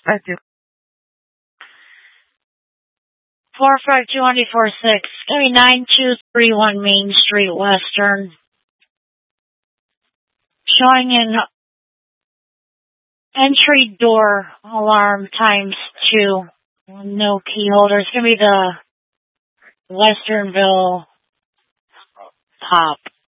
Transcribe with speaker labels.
Speaker 1: I do.
Speaker 2: 452-246. Gonna be 9231 Main Street, Western. Showing an entry door alarm times 2. No key holder. It's gonna be the Westernville Pop.